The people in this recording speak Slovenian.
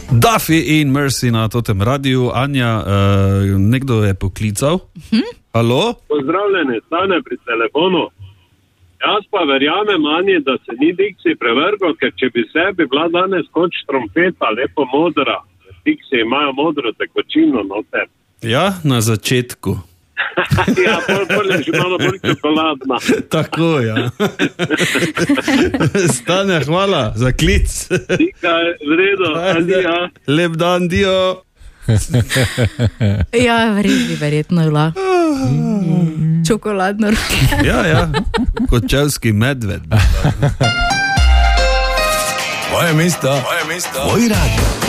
Duffy in Mercy na totem radiju. Anja, nekdo je poklical. Halo? Pozdravljeni, Stane pri telefonu. Jaz pa verjamem, Anji, da se ni Dixi prevrgal, ker če bi sebi bila danes kot trompeta, lepo modra. Dixi imajo modro tekočino noter. Ja, na začetku. Ja, bolj že malo bolj čokoladna. Tako, ja. Stane, hvala za klic. Dika, v redu, adija. Lep dan, dio. Ja, verjetno je bila. Čokoladno roke. Ja, kočevski medved. Moje mesto, tvoj radio.